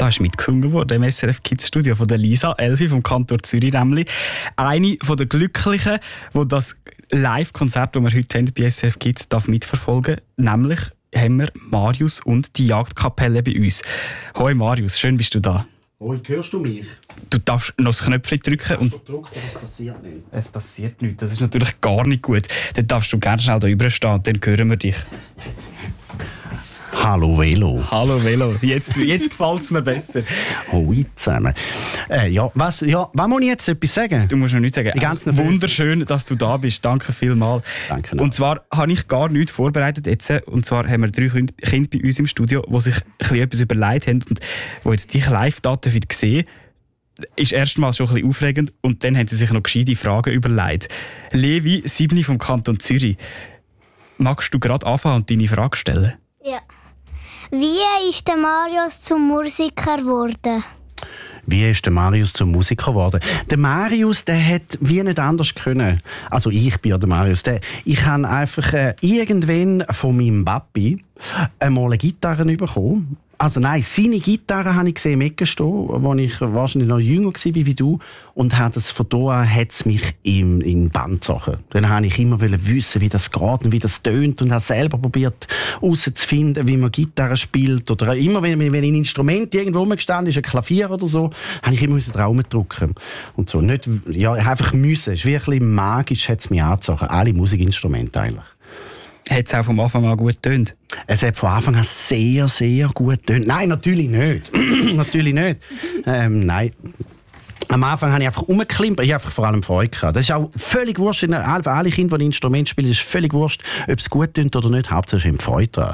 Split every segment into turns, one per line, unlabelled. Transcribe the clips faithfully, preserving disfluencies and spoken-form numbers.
da ist mitgesungen worden im S R F Kids Studio von der Lisa Elfi vom Kanton Zürich nämlich. Eine von der Glücklichen, die das Live-Konzert, das wir heute haben bei S R F Kids, darf mitverfolgen. Nämlich haben wir Marius und die Jagdkapelle bei uns. Hoi Marius, schön bist du da.
Hoi, hörst du mich?
Du darfst noch das Knöpfchen drücken. Und
Gedrückt, aber es passiert nicht.
es passiert nichts. Das ist natürlich gar nicht gut. Dann darfst du gerne schnell da rüber stehen, dann hören wir dich.
Hallo Velo.
Hallo Velo, jetzt, jetzt gefällt es mir besser.
Hoi zusammen. Äh, ja, was, ja, was muss ich jetzt etwas sagen?
Du musst noch nichts sagen.
Die ganzen
Einfach wunderschön, dass du da bist. Danke vielmals.
Danke noch.
Und zwar habe ich gar nichts vorbereitet jetzt. Und zwar haben wir drei Kinder bei uns im Studio, die sich ein bisschen etwas überlegt haben und die jetzt dich live da sehen. Ist erstmal schon ein bisschen aufregend und dann haben sie sich noch gescheite Fragen überlegt. Levi, sieben vom Kanton Zürich. Magst du gerade anfangen und deine Frage stellen?
Ja. Wie ist der Marius zum Musiker geworden?
Wie ist der Marius zum Musiker geworden? Der Marius, der hat wie nicht anders können. Also ich bin ja der Marius. Der, ich habe einfach äh, irgendwann von meinem Papi einmal eine Gitarre bekommen. Also nein, seine Gitarre habe ich gesehen, mitgestehen, als ich wahrscheinlich noch jünger war wie du. Und hat es, von da an hat es mich in, in den Band gezogen. Dann wollte ich immer wissen, wie das geht und wie das tönt. Und habe selber probiert herauszufinden, wie man Gitarre spielt. Oder immer, wenn, wenn ein Instrument irgendwo rumgestanden ist, ein Klavier oder so, habe ich immer drauf drücken. Und so. Nicht, ja, einfach müssen. Es ist wirklich magisch, hat es mich angezogen. Alle Musikinstrumente eigentlich.
Hat es auch vom Anfang an gut getönt?
Es hat von Anfang an sehr, sehr gut getönt. Nein, natürlich nicht. natürlich nicht. Ähm, nein. Am Anfang habe ich einfach rumgeklimpert. Ich habe einfach vor allem Freude gehabt. Das ist auch völlig wurscht. Für alle Kinder, die ein Instrument spielen, ist völlig wurscht, ob es gut tönt oder nicht. Hauptsächlich ist Freude dran.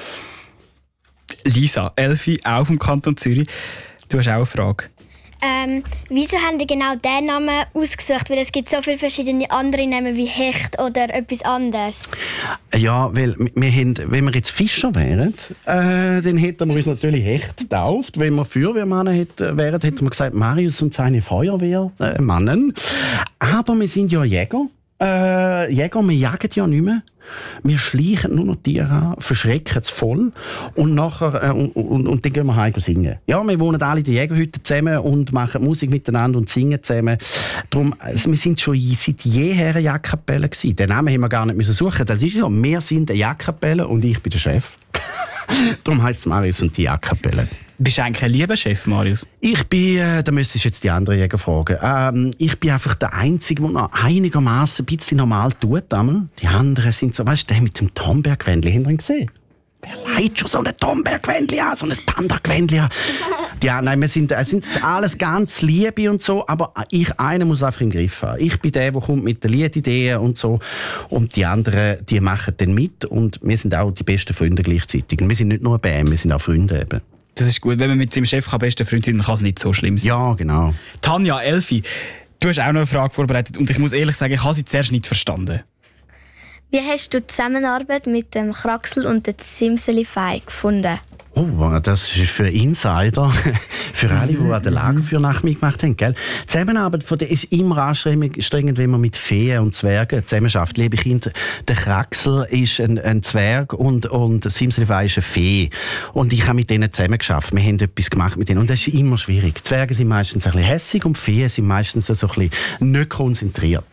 Lisa, Elfi, auch vom Kanton Zürich. Du hast auch eine Frage.
Ähm, wieso haben die genau diesen Namen ausgesucht? Weil es gibt so viele verschiedene andere Namen wie Hecht oder etwas anderes.
Ja, weil wir haben, wenn wir jetzt Fischer wären, äh, dann hätten wir uns natürlich Hecht getauft. Wenn wir Feuerwehrmann wären, hätten wir gesagt Marius und seine Feuerwehrmannen. Aber wir sind ja Jäger. Äh, Jäger, wir jagen ja nicht mehr. Wir schleichen nur noch Tiere an, verschrecken es voll und, nachher, äh, und, und, und dann gehen wir heim singen. Ja, wir wohnen alle in der Jägerhütte zusammen und machen Musik miteinander und singen zusammen. Darum, also wir sind schon seit jeher eine Jagdkapelle gewesen. Den Namen haben wir gar nicht suchen. Das ist ja, wir sind eine Jagdkapelle und ich bin der Chef. Darum heisst es Marius und die Jagdkapelle.
Bist du eigentlich ein lieber Chef, Marius?
Ich bin, äh, da müsstest du jetzt die anderen Jäger fragen. Ähm, ich bin einfach der Einzige, der noch einigermaßen ein bisschen normal tut. Einmal. Die anderen sind so, weißt du, der mit dem Tomberg-Gewändli, haben wir ihn gesehen? Wer leiht schon so ein Tomberg-Gewändli an, so ein Panda-Gewändli an? Ja, nein, wir sind, es sind alles ganz Liebe und so, aber ich, einer muss einfach im Griff haben. Ich bin der, der kommt mit den Liedideen und so. Und die anderen, die machen dann mit. Und wir sind auch die besten Freunde gleichzeitig. Und wir sind nicht nur eine Band, wir sind auch Freunde eben.
Das ist gut, wenn man mit seinem Chef besten Freund sein kann, kann es nicht so schlimm sein.
Ja, genau.
Tanja, Elfi, du hast auch noch eine Frage vorbereitet und ich muss ehrlich sagen, ich habe sie zuerst nicht verstanden.
Wie hast du die Zusammenarbeit mit dem Kraxel und der Zimseli Fei gefunden?
Oh, das ist für Insider, für alle, die an der Lagerfeuernacht mitgemacht haben. Gell? Die Zusammenarbeit von der ist immer anstrengend, wenn man mit Feen und Zwergen zusammenarbeitet. Liebe Kinder, der Kraxel ist ein, ein Zwerg und, und Simsalify ist eine Fee. Und ich habe mit denen zusammengearbeitet. Wir haben etwas gemacht mit denen. Und das ist immer schwierig. Die Zwerge sind meistens ein bisschen hässig und Feen sind meistens so ein bisschen nicht konzentriert.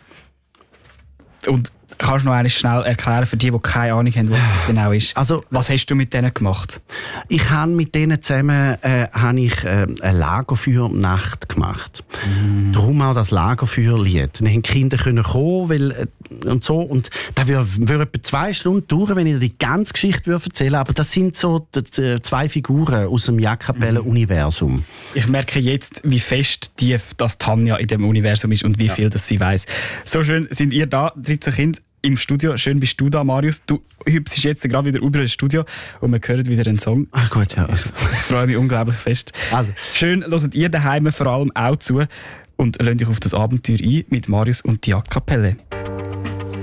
Und kannst du noch einmal schnell erklären, für die, die keine Ahnung haben, was das genau ist?
Also,
was hast du mit denen gemacht?
Ich habe mit denen zusammen äh, habe ich, äh, eine Lagerfeuernacht gemacht. Mm. Darum auch das Lagerfeuerlied. Dann haben die Kinder können kommen, weil, äh, und so. Und da würde wür etwa zwei Stunden dauern, wenn ich die ganze Geschichte erzählen würde. Aber das sind so die, die zwei Figuren aus dem Jagdkapellen-Universum.
Ich merke jetzt, wie fest tief das Tanja in dem Universum ist und wie ja. viel das sie weiss. So schön sind ihr da, dreizehn Kinder im Studio. Schön bist du da, Marius. Du hüpfst jetzt gerade wieder über das Studio und wir hören wieder einen Song.
Ach gut, ja.
Ich freue mich unglaublich fest. Also. Schön, hört ihr daheim vor allem auch zu und lasst euch auf das Abenteuer ein mit Marius und die Jagdkapelle.